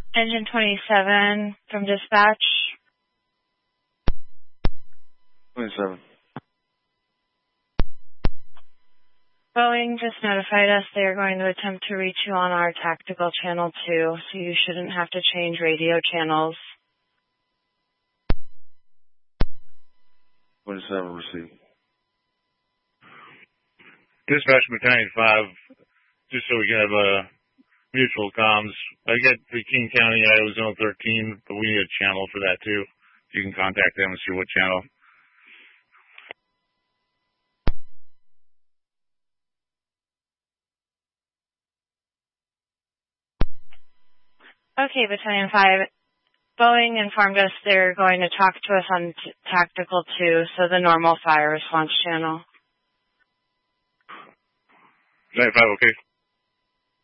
Engine 27 from dispatch. 27. Boeing just notified us they are going to attempt to reach you on our tactical channel 2, so you shouldn't have to change radio channels. 27 received. Dispatch Battalion 5, just so we can have mutual comms. I got the King County, Iowa Zone 13, but we need a channel for that too. You can contact them and see what channel. Okay, Battalion 5. Boeing informed us they're going to talk to us on Tactical 2, so the normal fire response channel. Battalion 5, okay.